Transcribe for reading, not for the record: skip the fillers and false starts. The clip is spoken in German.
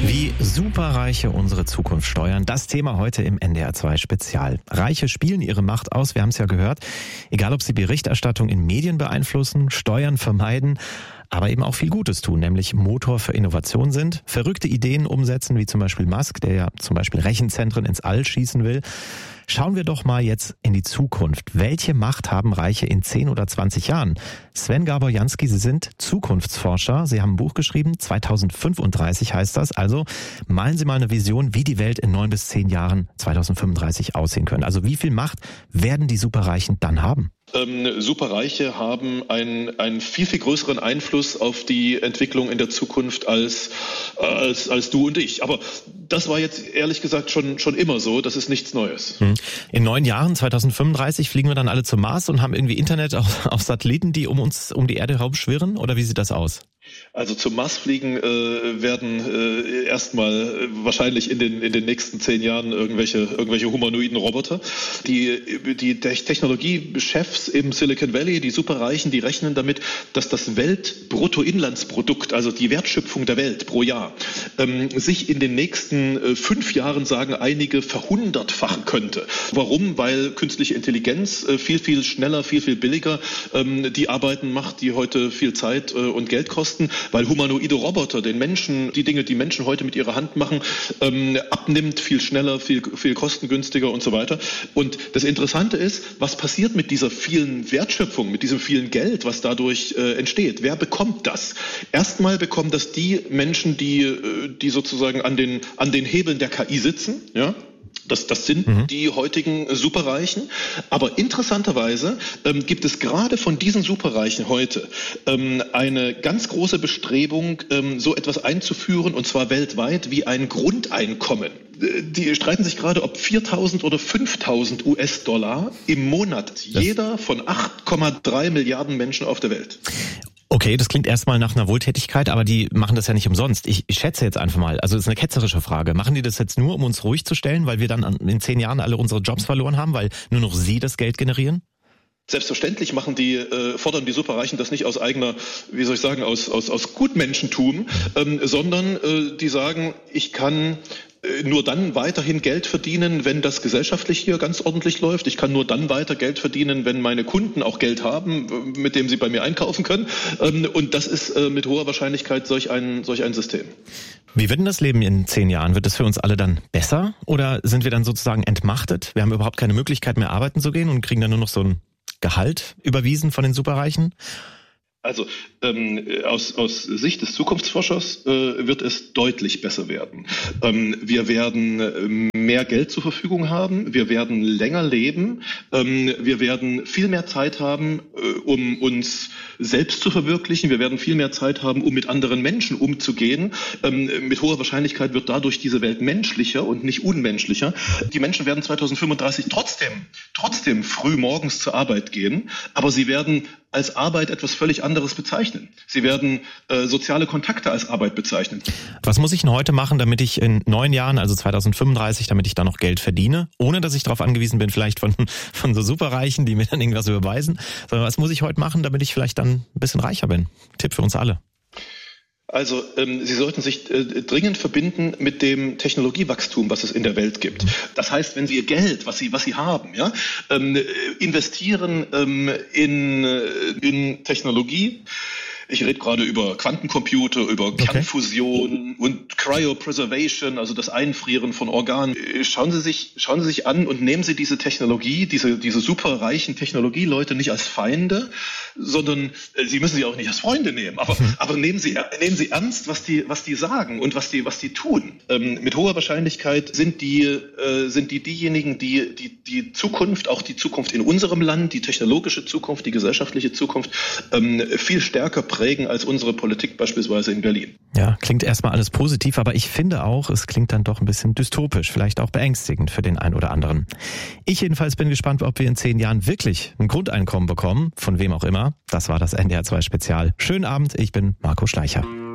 Wie Superreiche unsere Zukunft steuern, das Thema heute im NDR 2 Spezial. Reiche spielen ihre Macht aus, wir haben es ja gehört, egal ob sie Berichterstattung in Medien beeinflussen, Steuern vermeiden, aber eben auch viel Gutes tun, nämlich Motor für Innovation sind, verrückte Ideen umsetzen, wie zum Beispiel Musk, der ja zum Beispiel Rechenzentren ins All schießen will. Schauen wir doch mal jetzt in die Zukunft. Welche Macht haben Reiche in 10 oder 20 Jahren? Sven Gabor-Jansky, Sie sind Zukunftsforscher. Sie haben ein Buch geschrieben, 2035 heißt das. Also malen Sie mal eine Vision, wie die Welt in 9 bis 10 Jahren 2035 aussehen könnte. Also wie viel Macht werden die Superreichen dann haben? Superreiche haben einen viel, viel größeren Einfluss auf die Entwicklung in der Zukunft als du und ich. Aber das war jetzt ehrlich gesagt schon immer so. Das ist nichts Neues. In 9 Jahren, 2035, fliegen wir dann alle zum Mars und haben irgendwie Internet auf Satelliten, die um die Erde herumschwirren? Oder wie sieht das aus? Also zum Mars fliegen werden erstmal wahrscheinlich in den nächsten 10 Jahren irgendwelche humanoiden Roboter. Die Technologiechefs im Silicon Valley, die Superreichen, die rechnen damit, dass das Weltbruttoinlandsprodukt, also die Wertschöpfung der Welt pro Jahr, sich in den nächsten 5 Jahren, sagen einige, verhundertfachen könnte. Warum? Weil künstliche Intelligenz viel, viel schneller, viel, viel billiger die Arbeiten macht, die heute viel Zeit und Geld kosten. Weil humanoide Roboter den Menschen, die Dinge, die Menschen heute mit ihrer Hand machen, abnimmt, viel schneller, viel kostengünstiger und so weiter. Und das Interessante ist, was passiert mit dieser vielen Wertschöpfung, mit diesem vielen Geld, was dadurch entsteht? Wer bekommt das? Erstmal bekommen das die Menschen, die sozusagen an den Hebeln der KI sitzen, ja? Das sind die heutigen Superreichen. Aber interessanterweise gibt es gerade von diesen Superreichen heute eine ganz große Bestrebung, so etwas einzuführen, und zwar weltweit, wie ein Grundeinkommen. Die streiten sich gerade, ob 4.000 oder 5.000 US-Dollar im Monat jeder von 8,3 Milliarden Menschen auf der Welt. Okay, das klingt erstmal nach einer Wohltätigkeit, aber die machen das ja nicht umsonst. Ich schätze jetzt einfach mal, also das ist eine ketzerische Frage. Machen die das jetzt nur, um uns ruhig zu stellen, weil wir dann in 10 Jahren alle unsere Jobs verloren haben, weil nur noch sie das Geld generieren? Selbstverständlich fordern die Superreichen das nicht aus eigener, aus Gutmenschentum, sondern die sagen, ich kann nur dann weiterhin Geld verdienen, wenn das gesellschaftlich hier ganz ordentlich läuft. Ich kann nur dann weiter Geld verdienen, wenn meine Kunden auch Geld haben, mit dem sie bei mir einkaufen können. Und das ist mit hoher Wahrscheinlichkeit solch ein System. Wie wird denn das Leben in 10 Jahren? Wird es für uns alle dann besser? Oder sind wir dann sozusagen entmachtet? Wir haben überhaupt keine Möglichkeit mehr arbeiten zu gehen und kriegen dann nur noch so ein Gehalt überwiesen von den Superreichen? Also aus Sicht des Zukunftsforschers wird es deutlich besser werden. Wir werden mehr Geld zur Verfügung haben, wir werden länger leben, wir werden viel mehr Zeit haben, um uns selbst zu verwirklichen, wir werden viel mehr Zeit haben, um mit anderen Menschen umzugehen. Mit hoher Wahrscheinlichkeit wird dadurch diese Welt menschlicher und nicht unmenschlicher. Die Menschen werden 2035 trotzdem früh morgens zur Arbeit gehen, aber sie werden als Arbeit etwas völlig anderes bezeichnen. Sie werden soziale Kontakte als Arbeit bezeichnen. Was muss ich denn heute machen, damit ich in 9 Jahren, also 2035, damit ich da noch Geld verdiene, ohne dass ich darauf angewiesen bin, vielleicht von so Superreichen, die mir dann irgendwas überweisen, sondern was muss ich heute machen, damit ich vielleicht dann ein bisschen reicher bin? Tipp für uns alle. Also Sie sollten sich dringend verbinden mit dem Technologiewachstum, was es in der Welt gibt. Das heißt, wenn Sie Ihr Geld, was Sie haben, ja, investieren in Technologie. Ich rede gerade über Quantencomputer, über Kernfusion und Cryopreservation, also das Einfrieren von Organen. Schauen Sie sich an und nehmen Sie diese Technologie, diese superreichen Technologieleute nicht als Feinde, sondern Sie müssen sie auch nicht als Freunde nehmen. Aber nehmen Sie ernst, was die sagen und was die tun. Mit hoher Wahrscheinlichkeit sind die diejenigen, die Zukunft, auch die Zukunft in unserem Land, die technologische Zukunft, die gesellschaftliche Zukunft viel stärker prägen als unsere Politik beispielsweise in Berlin. Ja, klingt erstmal alles positiv, aber ich finde auch, es klingt dann doch ein bisschen dystopisch, vielleicht auch beängstigend für den einen oder anderen. Ich jedenfalls bin gespannt, ob wir in 10 Jahren wirklich ein Grundeinkommen bekommen, von wem auch immer. Das war das NDR 2 Spezial. Schönen Abend, ich bin Marco Schleicher.